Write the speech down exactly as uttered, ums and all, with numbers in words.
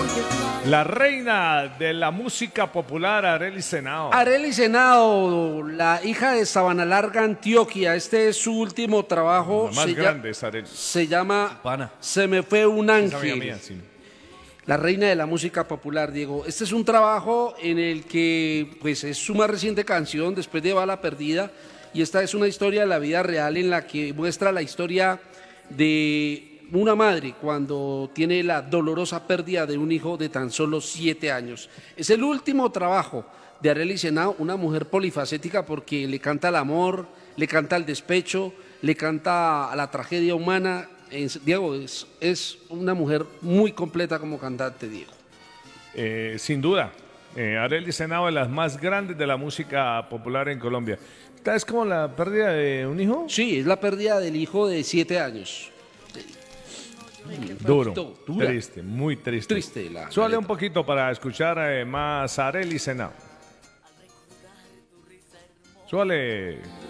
La reina de la música popular, Arely Senao. Arely Senao, la hija de Sabana Larga, Antioquia. Este es su último trabajo. La más se grande lla- es Arely. Se llama Pana. Se me fue un Esa amiga ángel. mía, sí. La reina de la música popular, Diego. Este es un trabajo en el que pues es su más reciente canción después de Bala Perdida, y esta es una historia de la vida real en la que muestra la historia de una madre cuando tiene la dolorosa pérdida de un hijo de tan solo siete años. Es el último trabajo de Arely Senao, una mujer polifacética porque le canta al amor, le canta al despecho, le canta a la tragedia humana. Es- Diego, es, es una mujer muy completa como cantante, Diego. Eh, sin duda, eh, Arely Senao es de las más grandes de la música popular en Colombia. ¿Esta es como la pérdida de un hijo? Sí, es la pérdida del hijo de siete años. Duro, Dura. triste, muy triste. Triste la- la Súbale letra. un poquito para escuchar eh, más a Arely Senao. Súbale.